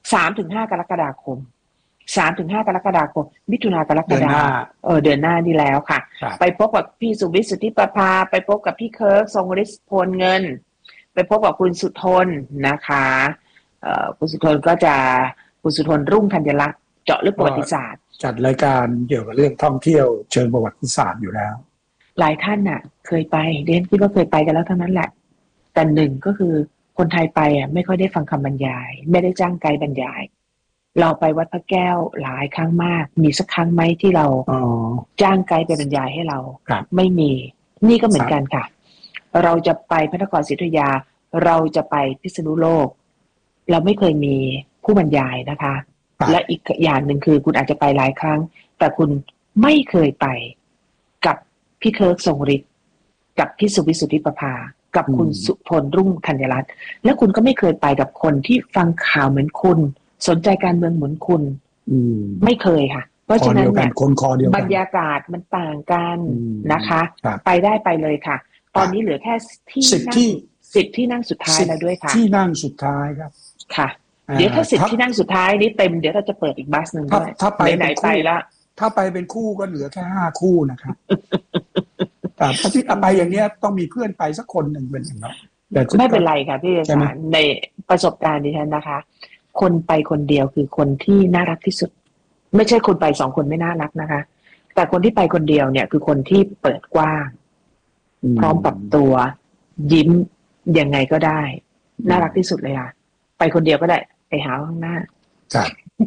3 ถึง 5 กรกฎาคม3 ถึง 5 กรกฎาคมมิถุนากรกฎาเดือนหน้าเดือนหน้านี่แล้วค่ะครับไปพบกับพี่สุวิทย์สุทธิประภาไปพบกับพี่เคิร์กทรงฤทธิ์พลเงินไปพบกับคุณสุทนนะคะคุณสุทนก็จะคุณสุทนรุ่งธัญลักษณ์เจาะลึกประวัติศาสตร์จัดรายการเกี่ยวกับเรื่องท่องเที่ยวเชิงประวัติศาสตร์อยู่แล้วหลายท่านน่ะเคยไปเดนคิดว่าเคยไปกันแล้วทั้งนั้นแหละแต่หนึ่งก็คือคนไทยไปไม่ค่อยได้ฟังคำบรรยายไม่ได้จ้างไกด์บรรยายเราไปวัดพระแก้วหลายครั้งมากมีสักครั้งไหมที่เราจ้างไกด์ไปบรรยายให้เราไม่มีนี่ก็เหมือนกันค่ะเราจะไปพระนครศรีอยุธยาเราจะไปพิษณุโลกเราไม่เคยมีผู้บรรยายนะคะและอีกอย่างหนึ่งคือคุณอาจจะไปหลายครั้งแต่คุณไม่เคยไปกับพี่เคิร์กทรงฤทธิ์กับพี่สุวิทย์สุทธิประภากับคุณสุพลรุ่งธัญรัตน์และคุณก็ไม่เคยไปกับคนที่ฟังข่าวเหมือนคุณสนใจการเมืองเหมือนคุณไม่เคยค่ะเพราะฉะนั้นเนี่ยบรรยากาศมันต่างกันนะคะไปได้ไปเลยค่ะตอนนี้เหลือแค่10 ที่นั่งสุดท้ายแล้วด้วยค่ะที่นั่งสุดท้ายครับค่ะเดี๋ยวถ้า10 ที่นั่งสุดท้ายนี้เต็มเดี๋ยวเราจะเปิดอีกบัสหนึ่งด้วยถ้าไปไหนไปละถ้าไปเป็นคู่ก็เหลือแค่5 คู่นะครับแต่ถ้าที่ไปอย่างเนี้ยต้องมีเพื่อนไปสักคนหนึ่งเป็นอย่างน้อยไม่เป็นไรค่ะพี่สารในประสบการณ์ดิฉันนะคะคนไปคนเดียวคือคนที่น่ารักที่สุดไม่ใช่คนไป2 คนไม่น่ารักนะคะแต่คนที่ไปคนเดียวเนี่ยคือคนที่เปิดกว้างพร้อมปรับตัวยิ้มยังไงก็ได้น่ารักที่สุดเลยค่ะไปคนเดียวก็ได้ไปหาข้างหน้าครับ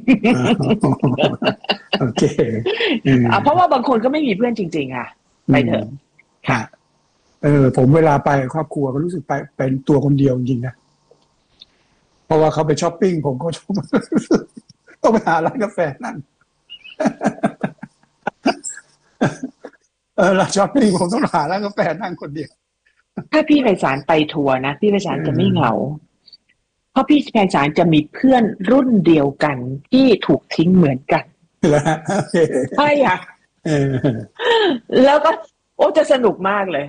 โอเคเพราะว่าบางคนก็ไม่มีเพื่อนจริงๆค่ะไปเถอะค่ะผมเวลาไปครอบครัวก็รู้สึกไปเป็นตัวคนเดียวจริงๆนะเพราะว่าเขาไปช้อปปิ้งผมก็ชอบต้องไปหาร้านกาแฟนั่งร้านช้อปปิ้งผมต้องหาร้านกาแฟนั่งคนเดียวถ้าพี่ไพศาลไปทัวร์นะพี่ไพศาลจะไม่เหงาเพราะพี่ไพศาลจะมีเพื่อนรุ่นเดียวกันที่ถูกทิ้งเหมือนกันใช่ค่ะแล้วก็จะสนุกมากเลย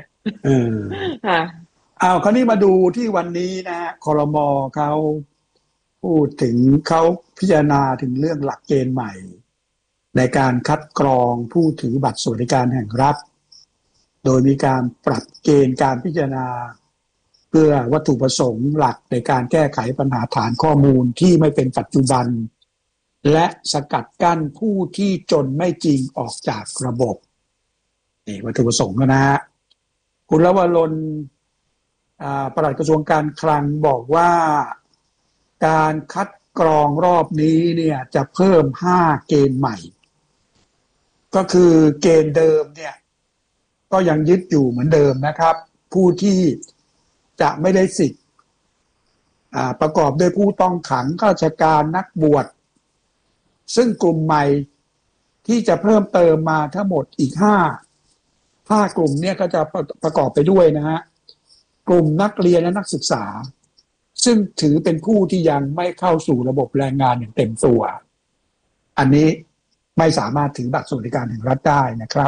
คราวนี้มาดูที่วันนี้นะฮะครม.เขาพูดถึงเขาพิจารณาถึงเรื่องหลักเกณฑ์ใหม่ในการคัดกรองผู้ถือบัตรสวัสดิการแห่งรัฐโดยมีการปรับเกณฑ์การพิจารณาเพื่อวัตถุประสงค์หลักในการแก้ไขปัญหาฐานข้อมูลที่ไม่เป็นปัจจุบันและสกัดกั้นผู้ที่จนไม่จริงออกจากระบบนี่วัตถุประสงค์นะฮะคุณลวรนปลัดกระทรวงการคลังบอกว่าการคัดกรองรอบนี้เนี่ยจะเพิ่ม5 เกณฑ์ใหม่ก็คือเกณฑ์เดิมเนี่ยก็ยังยึดอยู่เหมือนเดิมนะครับผู้ที่จะไม่ได้สิทธิ์ประกอบด้วยผู้ต้องขังข้าราชการนักบวชซึ่งกลุ่มใหม่ที่จะเพิ่มเติมมาทั้งหมดอีก5 กลุ่มเนี่ยก็จะประกอบไปด้วยนะฮะกลุ่มนักเรียนและนักศึกษาซึ่งถือเป็นผู้ที่ยังไม่เข้าสู่ระบบแรงงานอย่างเต็มตัวอันนี้ไม่สามารถถือบัตรสวัสดิการแห่งรัฐได้นะครับ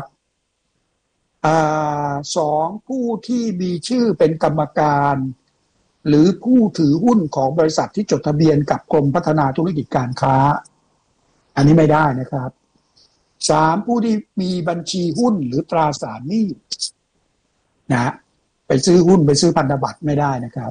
2ผู้ที่มีชื่อเป็นกรรมการหรือผู้ถือหุ้นของบริษัทที่จดทะเบียนกับกรมพัฒนาธุรกิจการค้าอันนี้ไม่ได้นะครับ3ผู้ที่มีบัญชีหุ้นหรือตราสารหนี้นะไปซื้อหุ้นไปซื้อพันธบัตรไม่ได้นะครับ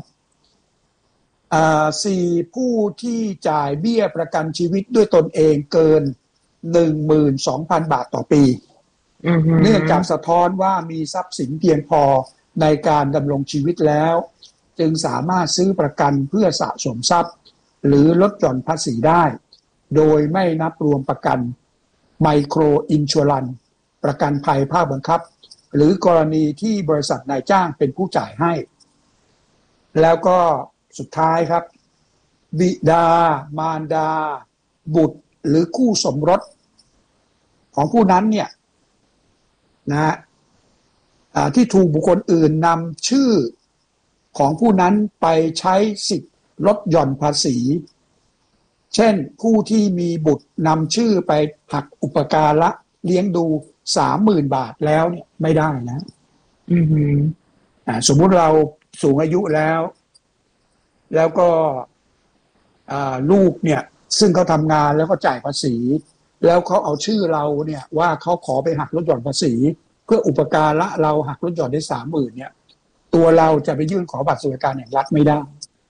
4ผู้ที่จ่ายเบี้ยประกันชีวิตด้วยตนเองเกิน 12,000 บาทต่อปีเนื่องจากสะท้อนว่ามีทรัพย์สินเพียงพอในการดำรงชีวิตแล้วจึงสามารถซื้อประกันเพื่อสะสมทรัพย์หรือลดหย่อนภาษีได้โดยไม่นับรวมประกันไมโครอินชัวรันประกันภัยภาคบังคับหรือกรณีที่บริษัทนายจ้างเป็นผู้จ่ายให้แล้วก็สุดท้ายครับบิดามารดาบุตรหรือคู่สมรสของผู้นั้นเนี่ยนะที่ถูกบุคคลอื่นนำชื่อของผู้นั้นไปใช้สิทธิ์ลดหย่อนภาษีเช่นผู้ที่มีบุตรนำชื่อไปหักอุปการะเลี้ยงดู 30,000 บาทแล้วเนี่ยไม่ได้นะสมมุติเราสูงอายุแล้วก็ลูกเนี่ยซึ่งเขาทำงานแล้วก็จ่ายภาษีแล้วเขาเอาชื่อเราเนี่ยว่าเขาขอไปหักลดหย่อนภาษีเพื่ออุปการะเราหักลดหย่อนได้30,000เนี่ยตัวเราจะไปยื่นขอบัตรสวัสดิการแห่งรัฐไม่ได้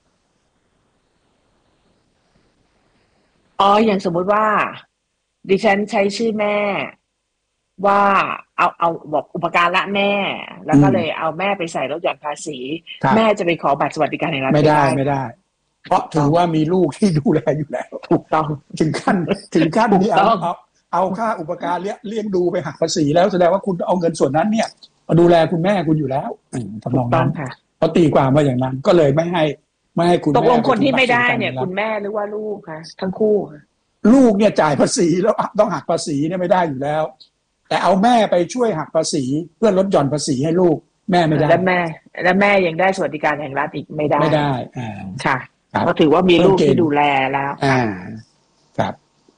อย่างสมมุติว่าดิฉันใช้ชื่อแม่ว่าเอาบอกอุปการะแม่แล้วก็เลยเอาแม่ไปใส่ลดหย่อนภาษีแม่จะไปขอบัตรสวัสดิการแห่งรัฐไม่ได้เพราะถือว่ามีลูกที่ดูแลอยู่แล้วถูกต้องถึงขั้นนี้เอาค่าอุปการเลี้ยงดูไปหักภาษีแล้วแสดงว่าคุณเอาเงินส่วนนั้นเนี่ยมาดูแลคุณแม่คุณอยู่แล้วทำนองนั้นเขาตีความว่าอย่างนั้นก็เลยไม่ให้คุณตกลงคนที่ไม่ได้เนี่ยคุณแม่หรือว่าลูกคะทั้งคู่ลูกเนี่ยจ่ายภาษีแล้วต้องหักภาษีเนี่ยไม่ได้อยู่แล้วแต่เอาแม่ไปช่วยหักภาษีเพื่อลดหย่อนภาษีให้ลูกแม่ไม่ได้และแม่ยังได้สวัสดิการแห่งรัฐอีกไม่ได้ค่ะก็ถือว่ามีลูกที่ดูแลแล้วครับ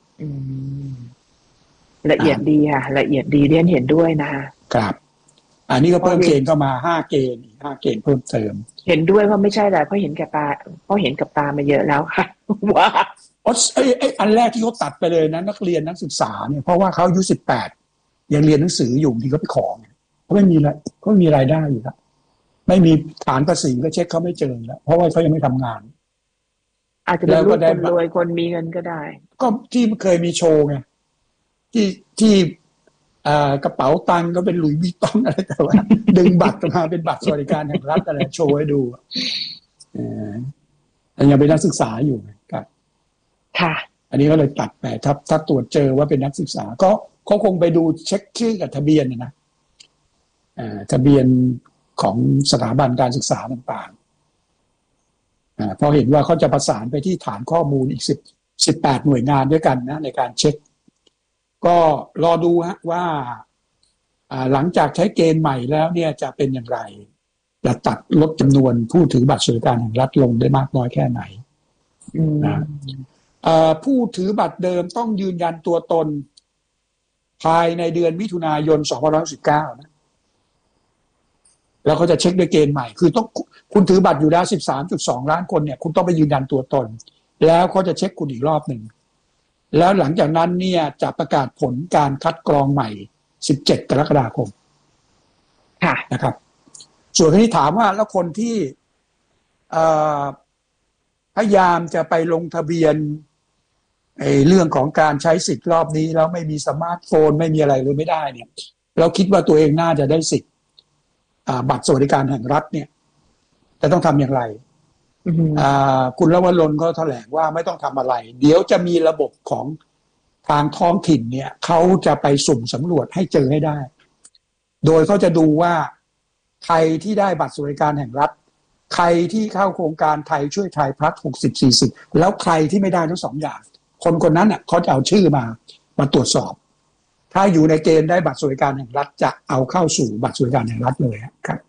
ละเอียดดีค่ะละเอียดดีเรียนเห็นด้วยนะครับอันนี้ก็เพิ่มเกณฑ์เข้ามา5 เกณฑ์เพิ่มเติมเห็นด้วยว่าไม่ใช่แต่เพราะเห็นกับตามาเยอะแล้วค่ะว่าอันแรกที่เขาตัดไปเลยนะนักเรียนนักศึกษาเนี่ยเพราะว่าเขาอายุ18ยังเรียนหนังสืออยู่ที่เขาไปขอเขาไม่มีรายได้อยู่แล้วไม่มีฐานภาษีก็เช็คเขาไม่เจอแล้วเพราะว่าเขายังไม่ทำงานอาจจะเป็นลูกคนรวยคนมีเงินก็ได้ก็ที่เคยมีโชว์ไงที่กระเป๋าตังค์ก็เป็นหลุยส์วิตตองอะไรแต่ว่าดึงบัตรมาเป็นบัตรสวัสดิการแห่งรัฐอะไรโชว์ให้ดูยังเป็นนักศึกษาอยู่ครับค่ะอันนี้ก็เลยตัดไปถ้าตรวจเจอว่าเป็นนักศึกษาก็เขาคงไปดูเช็คชื่อกับทะเบียนนะทะเบียนของสถาบันการศึกษาต่างๆพอเห็นว่าเขาจะประสานไปที่ฐานข้อมูลอีก18หน่วยงานด้วยกันนะในการเช็คก็รอดูฮะว่าหลังจากใช้เกณฑ์ใหม่แล้วเนี่ยจะเป็นอย่างไรจะตัดลดจำนวนผู้ถือบัตรสวัสดิการแห่งรัฐลงได้มากน้อยแค่ไหนนะผู้ถือบัตรเดิมต้องยืนยันตัวตนภายในเดือนมิถุนายน2519นะแล้วเขาจะเช็คด้วยเกณฑ์ใหม่คือต้องคุณถือบัตรอยู่แล้ว 13.2 ล้านคนเนี่ยคุณต้องไปยืนยันตัวตนแล้วเขาจะเช็คคุณอีกรอบหนึ่งแล้วหลังจากนั้นเนี่ยจะประกาศผลการคัดกรองใหม่17 กรกฎาคมนะครับส่วนที่ถามว่าแล้วคนที่พยายามจะไปลงทะเบียนเรื่องของการใช้สิทธิ์รอบนี้แล้วไม่มีสมาร์ทโฟนไม่มีอะไรเลยไม่ได้เนี่ยเราคิดว่าตัวเองน่าจะได้สิทธิ์บัตรสวัสดิการแห่งรัฐเนี่ยจะต้องทำอย่างไรคุณลวรนก็แถลงว่าไม่ต้องทำอะไรเดี๋ยวจะมีระบบของทางท้องถิ่นเนี่ยเขาจะไปสุ่มสำรวจให้เจอให้ได้โดยเขาจะดูว่าใครที่ได้บัตรสวัสดิการแห่งรัฐใครที่เข้าโครงการไทยช่วยไทยพลัส60-40แล้วใครที่ไม่ได้ทั้ง2อย่างคนนั้นน่ะเขาจะเอาชื่อมาตรวจสอบถ้าอยู่ในเกณฑ์ได้บัตรสวัสดิการแห่งรัฐจะเอาเข้าสู่บัตรสวัสดิการแห่งรัฐเลยครับ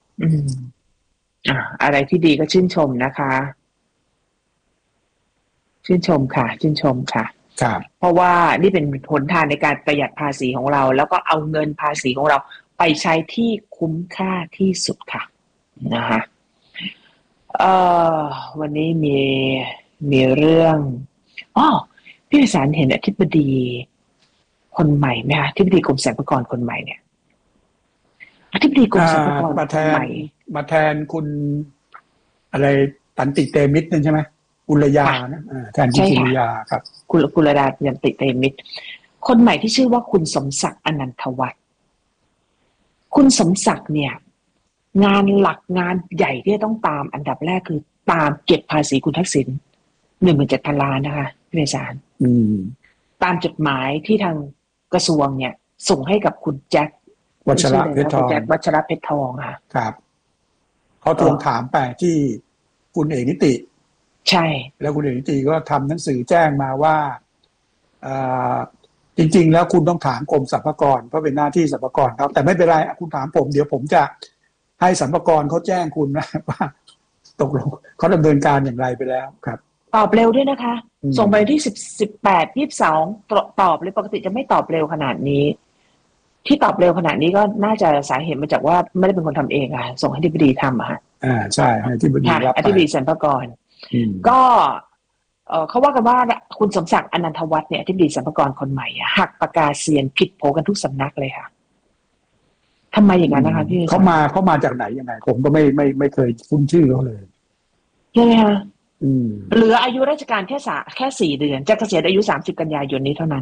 อะไรที่ดีก็ชื่นชมนะคะชื่นชมค่ะครับเพราะว่านี่เป็นหนทางในการประหยัดภาษีของเราแล้วก็เอาเงินภาษีของเราไปใช้ที่คุ้มค่าที่สุดค่ะนะคะวันนี้มีเรื่องพี่พิสารเห็นอธิบดีคนใหม่ไหมคะอธิบดีกรมสรรพากรคนใหม่เนี่ยอธิบดีกรมสรรพากรมาแทนคุณอะไรตันติเตมิตรนั่นใช่ไหมกุลยานะแทนคุณกุลยาครับกุลดายันติเตมิตรคนใหม่ที่ชื่อว่าคุณสมศักดิ์อนันทวัฒน์คุณสมศักดิ์เนี่ยงานหลักงานใหญ่ที่ต้องตามอันดับแรกคือตามเก็บภาษีคุณทักษิณ 17,000 ล้านนะคะพี่เมษารตามจดหมายที่ทางกระทรวงเนี่ยส่งให้กับคุณแจ็ควัชระเพชรทองวัชระเพชรทองค่ะครับเขาทวงถามไปที่คุณเอกนิติใช่แล้วคุณเอกนิติก็ทำหนังสือแจ้งมาว่าจริงๆแล้วคุณต้องถามกรมสรรพากรเพราะเป็นหน้าที่สรรพากรครับแต่ไม่เป็นไรคุณถามผมเดี๋ยวผมจะให้สรรพากรเขาแจ้งคุณนะว่าตกลงเขาดำเนินการอย่างไรไปแล้วครับตอบเร็วด้วยนะคะส่งไปที่18 22ตอบเลยปกติจะไม่ตอบเร็วขนาดนี้ที่ตอบเร็วขนาดนี้ก็น่าจะสาเหตุมาจากว่าไม่ได้เป็นคนทำเองค่ะส่งให้อธิบดีทำค่ะใช่ให้อธิบดีรับไปอธิบดีสรรพากรก็เขาว่ากันว่าคุณสมศักดิ์อนันทวัฒน์เนี่ยที่ปรึกษาสรรพากรคนใหม่หักปากกาเซียนผิดโผกันทุกสำนักเลยค่ะทำไมอย่างนั้นนะคะพี่เขามาจากไหนยังไงผมก็ไม่เคยคุ้นชื่อเขาเลยใช่ไหมคะเหลืออายุราชการแค่4 เดือนจะเกษียณอายุ30 กันยายนนี้เท่านั้น